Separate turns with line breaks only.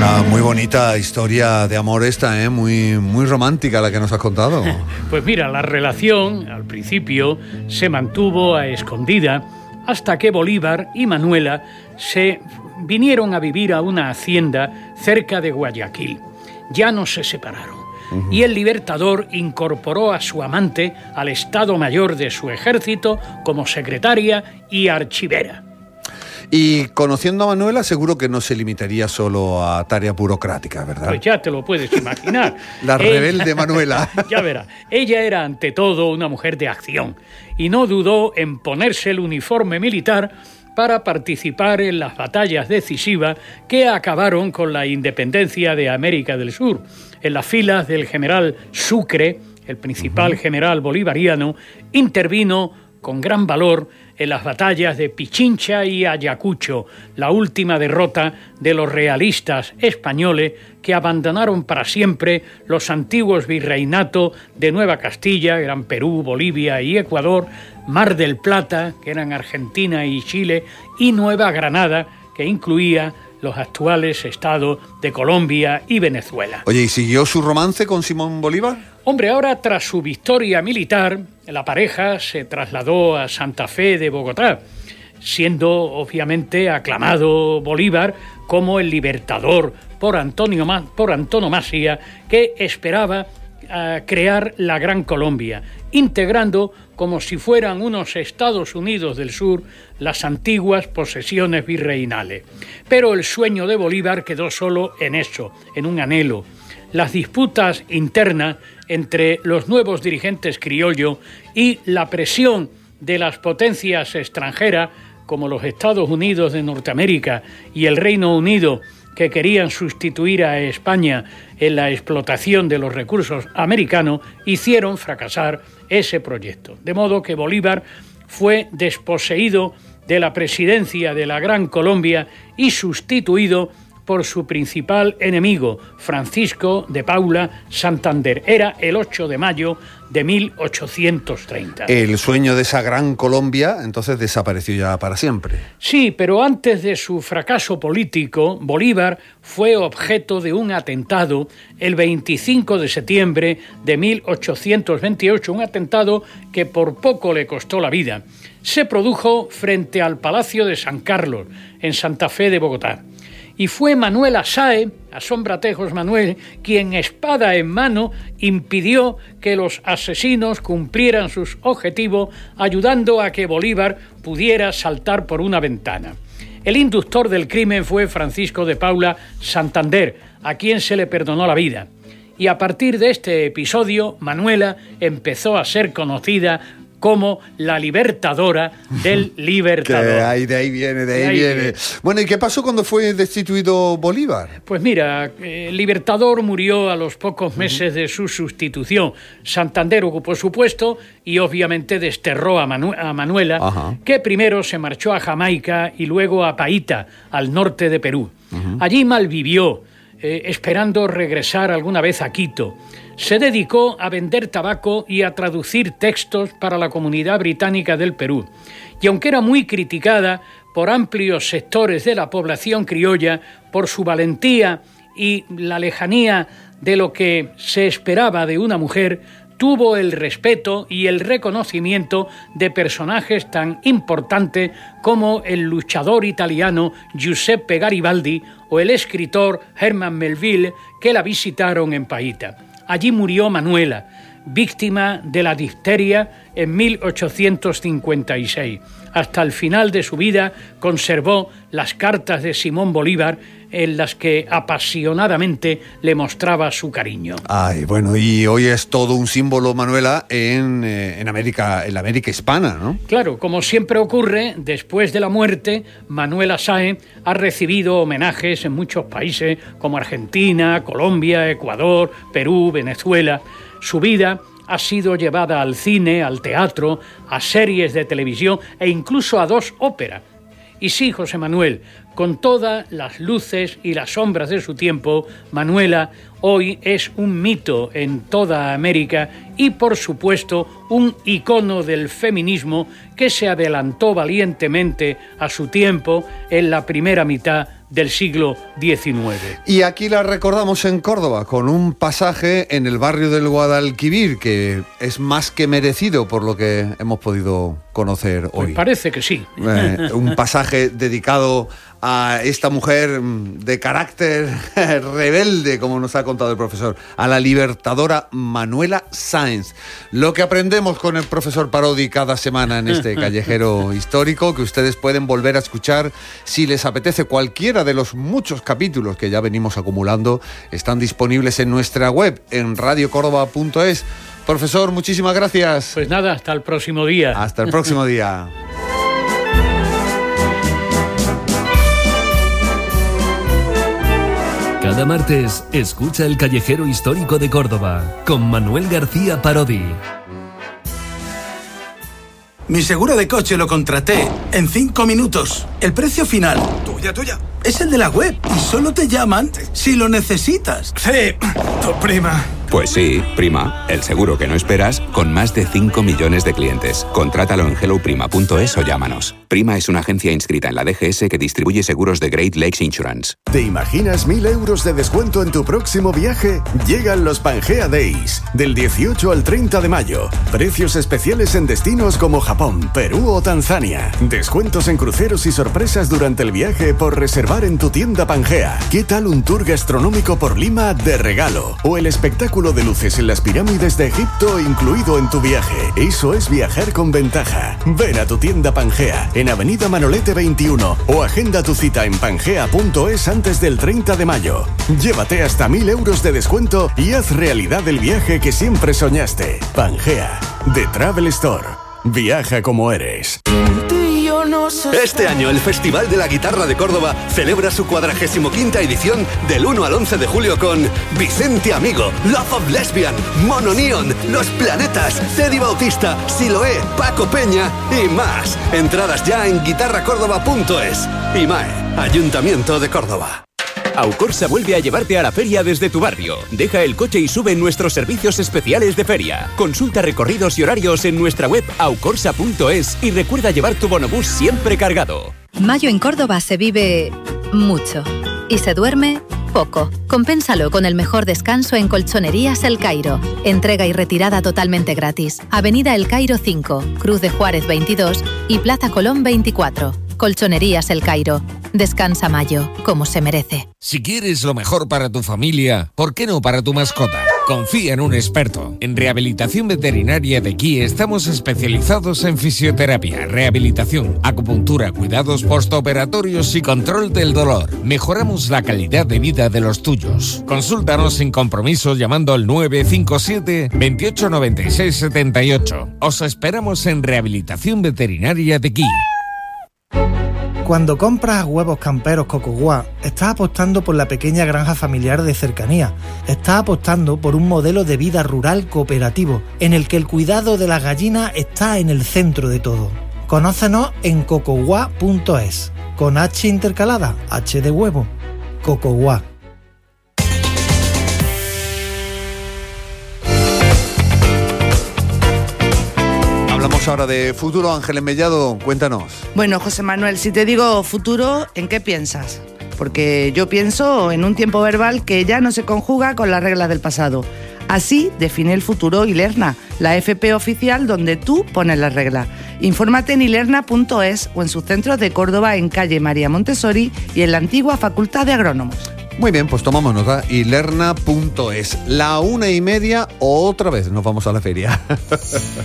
Una muy bonita historia de amor esta, ¿eh? Muy romántica la que nos has contado.
Pues mira, la relación al principio se mantuvo a escondida hasta que Bolívar y Manuela se vinieron a vivir a una hacienda cerca de Guayaquil. Ya no se separaron. Y el Libertador incorporó a su amante al Estado Mayor de su ejército como secretaria y archivera.
Y conociendo a Manuela, seguro que no se limitaría solo a tareas burocráticas, ¿verdad?
Pues ya te lo puedes imaginar.
La rebelde Manuela.
Ya verás. Ella era ante todo una mujer de acción y no dudó en ponerse el uniforme militar para participar en las batallas decisivas que acabaron con la independencia de América del Sur. En las filas del general Sucre, el principal general bolivariano, intervino con gran valor en las batallas de Pichincha y Ayacucho, la última derrota de los realistas españoles que abandonaron para siempre los antiguos virreinatos de Nueva Castilla, Gran Perú, Bolivia y Ecuador, Mar del Plata, que eran Argentina y Chile, y Nueva Granada, que incluía los actuales estados de Colombia y Venezuela.
Oye, ¿y siguió su romance con Simón Bolívar?
Hombre, ahora tras su victoria militar, la pareja se trasladó a Santa Fe de Bogotá, siendo obviamente aclamado Bolívar como el libertador por antonomasia que esperaba crear la Gran Colombia, integrando como si fueran unos Estados Unidos del Sur las antiguas posesiones virreinales. Pero el sueño de Bolívar quedó solo en eso, en un anhelo. Las disputas internas entre los nuevos dirigentes criollos y la presión de las potencias extranjeras, como los Estados Unidos de Norteamérica y el Reino Unido, que querían sustituir a España en la explotación de los recursos americanos, hicieron fracasar ese proyecto. De modo que Bolívar fue desposeído de la presidencia de la Gran Colombia y sustituido por su principal enemigo, Francisco de Paula Santander. Era el 8 de mayo de 1830.
El sueño de esa Gran Colombia, entonces, desapareció ya para siempre.
Sí, pero antes de su fracaso político, Bolívar fue objeto de un atentado el 25 de septiembre de 1828, un atentado que por poco le costó la vida. Se produjo frente al Palacio de San Carlos, en Santa Fe de Bogotá. Y fue Manuela Sáenz, asómbrate José Manuel, quien espada en mano impidió que los asesinos cumplieran sus objetivos, ayudando a que Bolívar pudiera saltar por una ventana. El inductor del crimen fue Francisco de Paula Santander, a quien se le perdonó la vida. Y a partir de este episodio, Manuela empezó a ser conocida como la libertadora del Libertador.
De ahí viene. Bueno, ¿y qué pasó cuando fue destituido Bolívar?
Pues mira, el Libertador murió a los pocos meses de su sustitución. Santander ocupó su puesto y obviamente desterró a Manuela, que primero se marchó a Jamaica y luego a Paita, al norte de Perú. Allí malvivió, esperando regresar alguna vez a Quito. Se dedicó a vender tabaco y a traducir textos para la comunidad británica del Perú. Y aunque era muy criticada por amplios sectores de la población criolla por su valentía y la lejanía de lo que se esperaba de una mujer, tuvo el respeto y el reconocimiento de personajes tan importantes como el luchador italiano Giuseppe Garibaldi o el escritor Herman Melville, que la visitaron en Paita. Allí murió Manuela, víctima de la difteria en 1856. Hasta el final de su vida conservó las cartas de Simón Bolívar en las que apasionadamente le mostraba su cariño.
Ay, bueno, y hoy es todo un símbolo, Manuela, en la América hispana, ¿no?
Claro, como siempre ocurre, después de la muerte, Manuela Sáenz ha recibido homenajes en muchos países como Argentina, Colombia, Ecuador, Perú, Venezuela. Su vida ha sido llevada al cine, al teatro, a series de televisión e incluso a 2 óperas. Y sí, José Manuel, con todas las luces y las sombras de su tiempo, Manuela hoy es un mito en toda América y, por supuesto, un icono del feminismo que se adelantó valientemente a su tiempo en la primera mitad del siglo XIX.
Y aquí la recordamos en Córdoba, con un pasaje en el barrio del Guadalquivir, que es más que merecido por lo que hemos podido conocer hoy.
Pues parece que sí.
Un pasaje dedicado a esta mujer de carácter rebelde, como nos ha contado el profesor, a la libertadora Manuela Sáenz. Lo que aprendemos con el profesor Parodi cada semana en este callejero histórico, que ustedes pueden volver a escuchar si les apetece. Cualquiera de los muchos capítulos que ya venimos acumulando están disponibles en nuestra web, en radiocórdoba.es. Profesor, muchísimas gracias.
Pues nada, hasta el próximo día.
Hasta el próximo día.
Cada martes, escucha el Callejero Histórico de Córdoba con Manuel García Parodi.
Mi seguro de coche lo contraté en 5 minutos. El precio final, tuya, es el de la web y solo te llaman si lo necesitas. Sí, tu prima.
Pues sí, Prima, el seguro que no esperas, con más de 5 millones de clientes. Contrátalo en helloprima.es o llámanos. Prima es una agencia inscrita en la DGS que distribuye seguros de Great Lakes Insurance.
¿Te imaginas 1.000 euros de descuento en tu próximo viaje? Llegan los Pangea Days, del 18 al 30 de mayo. Precios especiales en destinos como Japón, Perú o Tanzania. Descuentos en cruceros y sorpresas durante el viaje por reservar en tu tienda Pangea. ¿Qué tal un tour gastronómico por Lima de regalo? O el espectáculo de luces en las pirámides de Egipto incluido en tu viaje. Eso es viajar con ventaja. Ven a tu tienda Pangea en Avenida Manolete 21 o agenda tu cita en pangea.es antes del 30 de mayo. Llévate hasta 1.000 euros de descuento y haz realidad el viaje que siempre soñaste. Pangea, The Travel Store. Viaja como eres.
Este año el Festival de la Guitarra de Córdoba celebra su 45ª edición del 1 al 11 de julio con Vicente Amigo, Love of Lesbian, Mono Neon, Los Planetas, Teddy Bautista, Siloé, Paco Peña y más. Entradas ya en guitarracórdoba.es. IMAE, Ayuntamiento de Córdoba.
Aucorsa vuelve a llevarte a la feria desde tu barrio. Deja el coche y sube en nuestros servicios especiales de feria. Consulta recorridos y horarios en nuestra web aucorsa.es y recuerda llevar tu bonobús siempre cargado.
Mayo en Córdoba se vive mucho y se duerme poco. Compénsalo con el mejor descanso en Colchonerías El Cairo. Entrega y retirada totalmente gratis. Avenida El Cairo 5, Cruz de Juárez 22 y Plaza Colón 24. Colchonerías El Cairo. Descansa mayo, como se merece.
Si quieres lo mejor para tu familia, ¿por qué no para tu mascota? Confía en un experto. En Rehabilitación Veterinaria de Aquí estamos especializados en fisioterapia, rehabilitación, acupuntura, cuidados postoperatorios y control del dolor. Mejoramos la calidad de vida de los tuyos. Consúltanos sin compromiso llamando al 957 28 96 78. Os esperamos en Rehabilitación Veterinaria de Aquí.
Cuando compras huevos camperos Cocogua, estás apostando por la pequeña granja familiar de cercanía. Estás apostando por un modelo de vida rural cooperativo, en el que el cuidado de las gallinas está en el centro de todo. Conócenos en cocogua.es, con H intercalada, H de huevo. Cocogua.
Hablamos ahora de futuro. Ángeles Mellado, cuéntanos.
Bueno, José Manuel, si te digo futuro, ¿en qué piensas? Porque yo pienso en un tiempo verbal que ya no se conjuga con las reglas del pasado. Así define el futuro Ilerna, la FP oficial donde tú pones las reglas. Infórmate en ilerna.es o en sus centros de Córdoba en calle María Montessori y en la antigua Facultad de Agrónomos.
Muy bien, pues tomamos nota. Ilerna.es. 1:30, otra vez nos vamos a la feria.